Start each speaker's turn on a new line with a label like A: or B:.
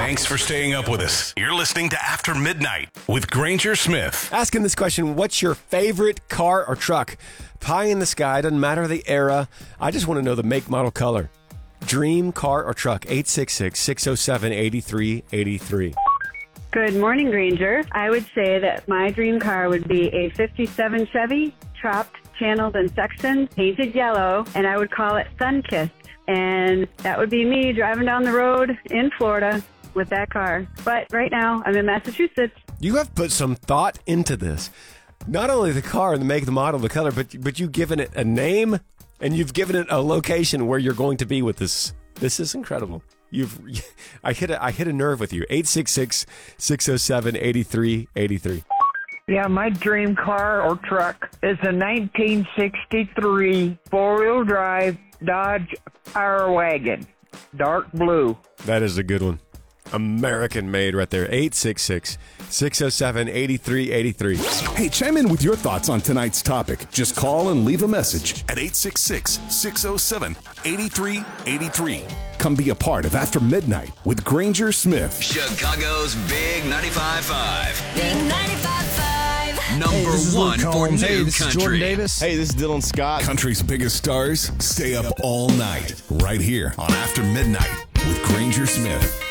A: Thanks for staying up with us. You're listening to After Midnight with Granger Smith.
B: Asking this question, what's your favorite car or truck? Pie in the sky, doesn't matter the era. I just want to know the make, model, color. Dream car or truck, 866-607-8383.
C: Good morning, Granger. I would say that my dream car would be a 57 Chevy, chopped, channeled, and sectioned, painted yellow, and I would call it Sunkissed. And that would be me driving down the road in Florida with that car. But right now, I'm in Massachusetts.
B: You have put some thought into this. Not only the car, the make, the model, the color, but you've given it a name and you've given it a location where you're going to be with this. This is incredible. I hit a nerve with you. 866-607-8383.
D: Yeah, my dream car or truck is a 1963 four-wheel drive Dodge Power Wagon, dark blue.
B: That is a good one. American made right there. 866-607-8383.
E: Hey, chime in with your thoughts on tonight's topic. Just call and leave a message
A: At 866-607-8383.
E: Come be a part of After Midnight with Granger Smith.
F: Chicago's Big 95.5.
G: Big 95.5.
F: Number one for new
H: Hey, this is Jordan
F: country.
H: Davis.
I: Hey, this is Dylan Scott.
E: Country's biggest stars stay up all night right here on After Midnight with Granger Smith.